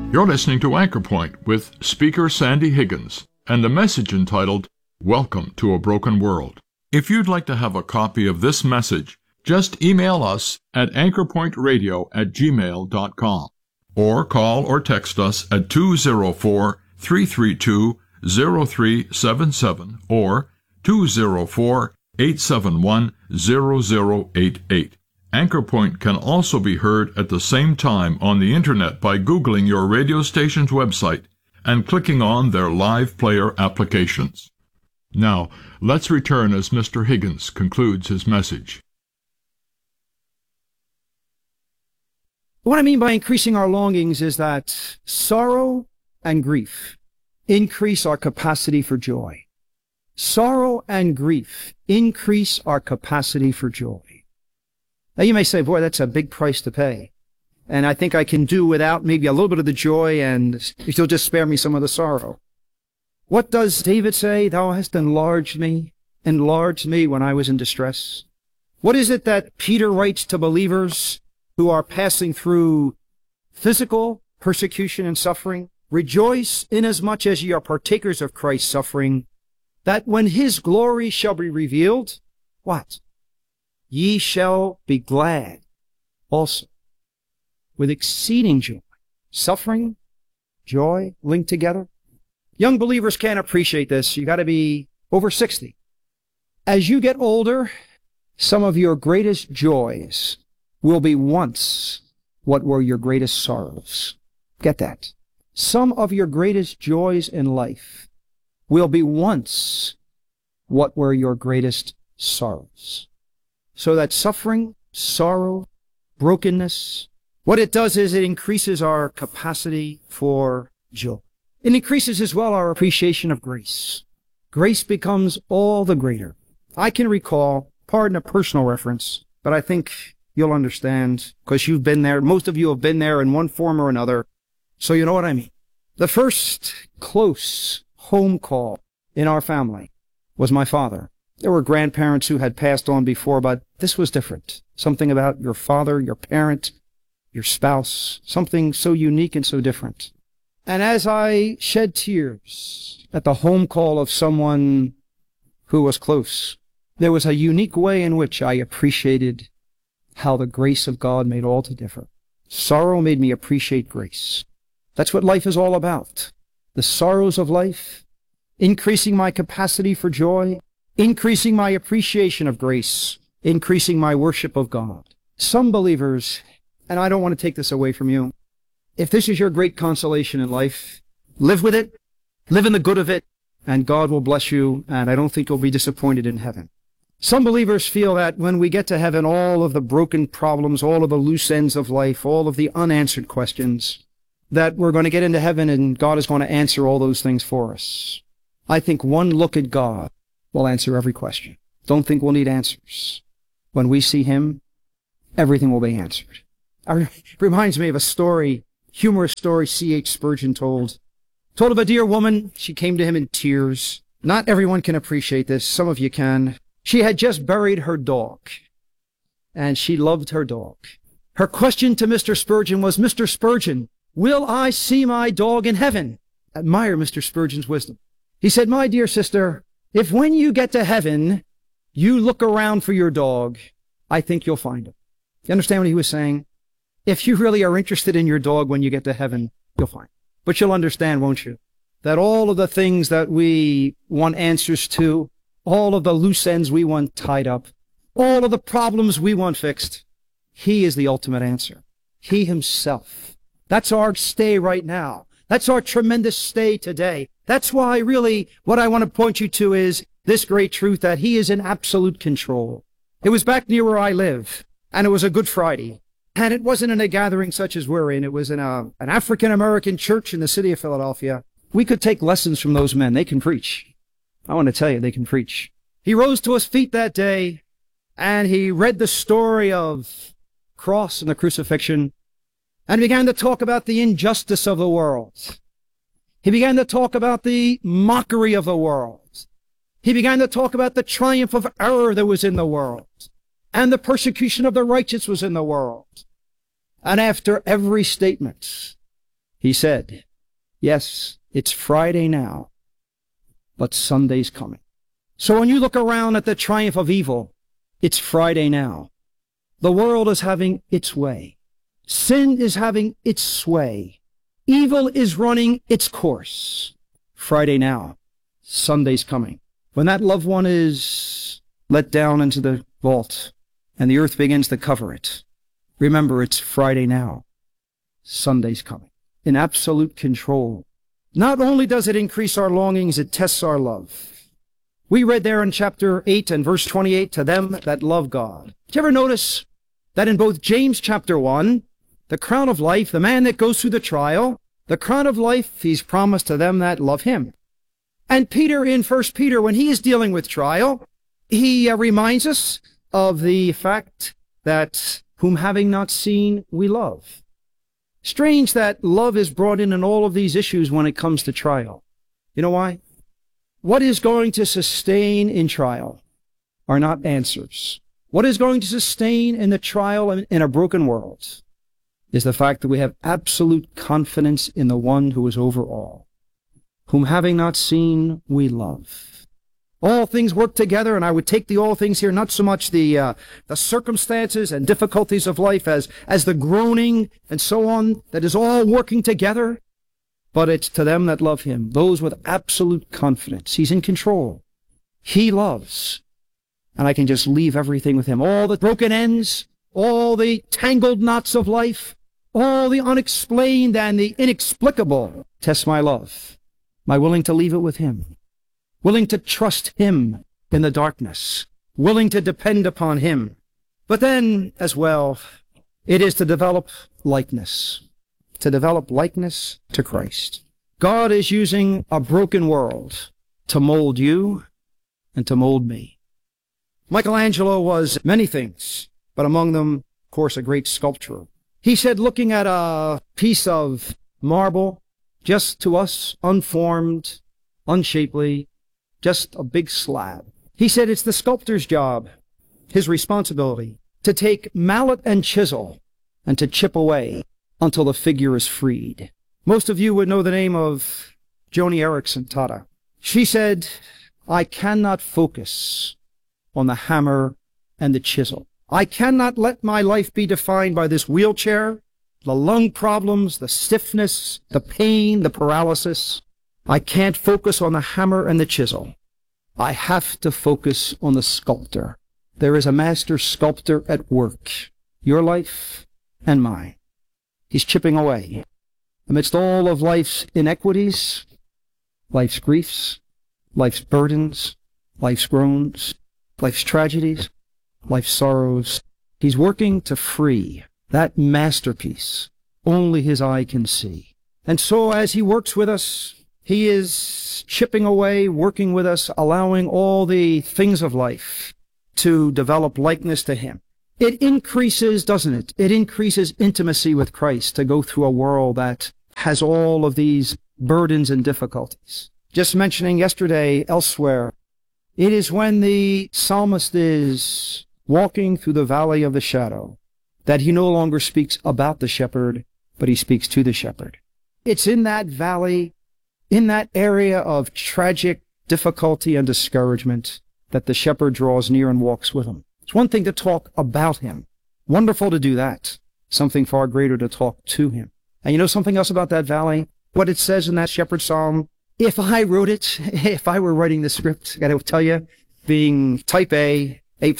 You're listening to Anchor Point with speaker Sandy Higgins and the message entitled, Welcome to a Broken World. If you'd like to have a copy of this message, just email us at anchorpointradio@gmail.com or call or text us at 204-332-0377 or 204-871-0088. Anchor Point can also be heard at the same time on the Internet by Googling your radio station's website and clicking on their live player applications. Now, let's return as Mr. Higgins concludes his message. What I mean by increasing our longings is that sorrow and grief increase our capacity for joy. Sorrow and grief increase our capacity for joy. Now you may say, boy, that's a big price to pay. And I think I can do without maybe a little bit of the joy, and if you'll just spare me some of the sorrow. What does David say? Thou hast enlarged me when I was in distress. What is it that Peter writes to believers who are passing through physical persecution and suffering? Rejoice inasmuch as ye are partakers of Christ's suffering, that when his glory shall be revealed, what? Ye shall be glad also with exceeding joy. Suffering, joy linked together. Young believers can't appreciate this. You got to be over 60. As you get older, some of your greatest joys will be once what were your greatest sorrows. Get that. Some of your greatest joys in life will be once what were your greatest sorrows. So that suffering, sorrow, brokenness, what it does is it increases our capacity for joy. It increases as well our appreciation of grace. Grace becomes all the greater. I can recall, pardon a personal reference, but I think you'll understand because you've been there. Most of you have been there in one form or another, so you know what I mean. The first close home call in our family was my father. There were grandparents who had passed on before, but this was different. Something about your father, your parent, your spouse, something so unique and so different. And as I shed tears at the home call of someone who was close, there was a unique way in which I appreciated how the grace of God made all to differ. Sorrow made me appreciate grace. That's what life is all about. The sorrows of life, increasing my capacity for joy, increasing my appreciation of grace, increasing my worship of God. Some believers, and I don't want to take this away from you, if this is your great consolation in life, live with it, live in the good of it, and God will bless you, and I don't think you'll be disappointed in heaven. Some believers feel that when we get to heaven, all of the broken problems, all of the loose ends of life, all of the unanswered questions, that we're going to get into heaven and God is going to answer all those things for us. I think one look at God will answer every question. Don't think we'll need answers. When we see him, everything will be answered. It reminds me of a story, humorous story C.H. Spurgeon told of a dear woman. She came to him in tears. Not everyone can appreciate this. Some of you can. She had just buried her dog, and she loved her dog. Her question to Mr. Spurgeon was, Mr. Spurgeon, will I see my dog in heaven? Admire Mr. Spurgeon's wisdom. He said, my dear sister, if when you get to heaven, you look around for your dog, I think you'll find him. You understand what he was saying? If you really are interested in your dog when you get to heaven, you'll find him. But you'll understand, won't you, that all of the things that we want answers to, all of the loose ends we want tied up, all of the problems we want fixed, he is the ultimate answer. He himself. That's our stay right now. That's our tremendous stay today. That's why really what I want to point you to is this great truth that he is in absolute control. It was back near where I live, and it was a Good Friday. And it wasn't in a gathering such as we're in. It was in an African-American church in the city of Philadelphia. We could take lessons from those men. They can preach. I want to tell you, they can preach. He rose to his feet that day, and he read the story of cross and the crucifixion, and began to talk about the injustice of the world. He began to talk about the mockery of the world. He began to talk about the triumph of error that was in the world, and the persecution of the righteous was in the world. And after every statement, He said, yes, it's Friday now, but Sunday's coming. So when you look around at the triumph of evil, it's Friday now. The world is having its way. Sin is having its sway. Evil is running its course. Friday now. Sunday's coming. When that loved one is let down into the vault and the earth begins to cover it, remember it's Friday now. Sunday's coming. In absolute control. Not only does it increase our longings, it tests our love. We read there in chapter 8 and verse 28, to them that love God. Did you ever notice that in both James chapter 1, the crown of life, the man that goes through the trial, the crown of life he's promised to them that love him. And Peter in 1 Peter, when he is dealing with trial, he reminds us of the fact that whom having not seen, we love. Strange that love is brought in all of these issues when it comes to trial. You know why? What is going to sustain in trial are not answers. What is going to sustain in the trial in a broken world is the fact that we have absolute confidence in the one who is over all, whom having not seen, we love. All things work together, and I would take the all things here, not so much the circumstances and difficulties of life as the groaning and so on, that is all working together, but it's to them that love him, those with absolute confidence. He's in control. He loves. And I can just leave everything with him. All the broken ends, all the tangled knots of life, all the unexplained and the inexplicable test my love. Am I willing to leave it with him? Willing to trust him in the darkness? Willing to depend upon him? But then, as well, it is to develop likeness. To develop likeness to Christ. God is using a broken world to mold you and to mold me. Michelangelo was many things, but among them, of course, a great sculptor. He said, looking at a piece of marble, just to us, unformed, unshapely, just a big slab. He said it's the sculptor's job, his responsibility, to take mallet and chisel and to chip away until the figure is freed. Most of you would know the name of Joni Eareckson Tada. She said, I cannot focus on the hammer and the chisel. I cannot let my life be defined by this wheelchair, the lung problems, the stiffness, the pain, the paralysis. I can't focus on the hammer and the chisel. I have to focus on the sculptor. There is a master sculptor at work, your life and mine. He's chipping away. Amidst all of life's inequities, life's griefs, life's burdens, life's groans, life's tragedies, life's sorrows, he's working to free that masterpiece only his eye can see. And so as he works with us, he is chipping away, working with us, allowing all the things of life to develop likeness to him. It increases, doesn't it? It increases intimacy with Christ to go through a world that has all of these burdens and difficulties. Just mentioning yesterday elsewhere, it is when the psalmist is walking through the valley of the shadow that he no longer speaks about the shepherd, but he speaks to the shepherd. It's in that valley, in that area of tragic difficulty and discouragement, that the shepherd draws near and walks with him. It's one thing to talk about him. Wonderful to do that. Something far greater to talk to him. And you know something else about that valley? What it says in that shepherd psalm? If I wrote it, if I were writing the script, I gotta tell you, being type A, A+,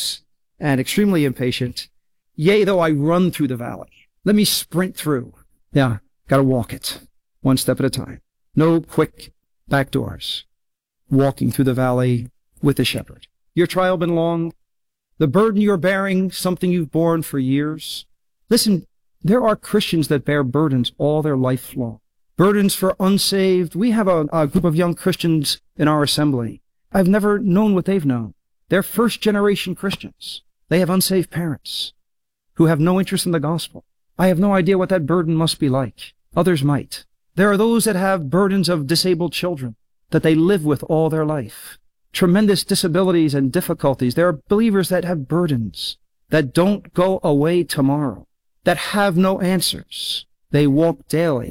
and extremely impatient, yea, though I run through the valley. Let me sprint through. Yeah, gotta walk it. One step at a time. No quick back doors. Walking through the valley with the shepherd. Your trial been long? The burden you're bearing, something you've borne for years? Listen, there are Christians that bear burdens all their life long. Burdens for unsaved. We have a group of young Christians in our assembly. I've never known what they've known. They're first-generation Christians. They have unsaved parents who have no interest in the gospel. I have no idea what that burden must be like. Others might. There are those that have burdens of disabled children that they live with all their life. Tremendous disabilities and difficulties. There are believers that have burdens that don't go away tomorrow, that have no answers. They walk daily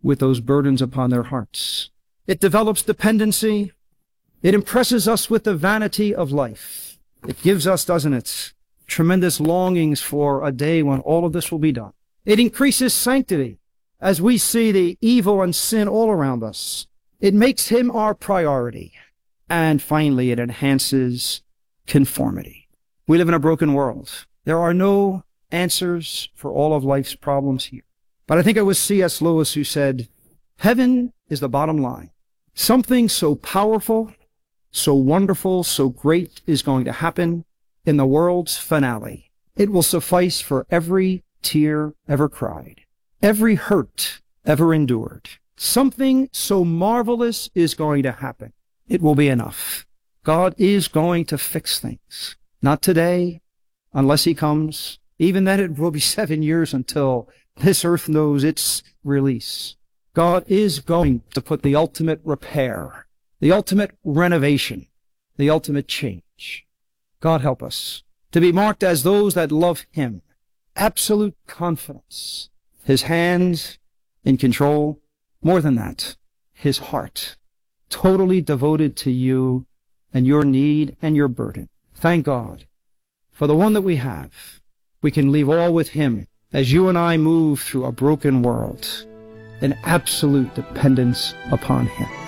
with those burdens upon their hearts. It develops dependency. It impresses us with the vanity of life. It gives us, doesn't it, tremendous longings for a day when all of this will be done. It increases sanctity as we see the evil and sin all around us. It makes him our priority. And finally, it enhances conformity. We live in a broken world. There are no answers for all of life's problems here. But I think it was C.S. Lewis who said, heaven is the bottom line. Something so powerful, so wonderful, so great is going to happen in the world's finale. It will suffice for every tear ever cried, every hurt ever endured. Something so marvelous is going to happen. It will be enough. God is going to fix things. Not today, unless he comes. Even then, it will be 7 years until this earth knows its release. God is going to put the ultimate repair, the ultimate renovation, the ultimate change. God help us to be marked as those that love him. Absolute confidence. His hands in control. More than that, his heart totally devoted to you and your need and your burden. Thank God for the one that we have. We can leave all with him as you and I move through a broken world, an absolute dependence upon him.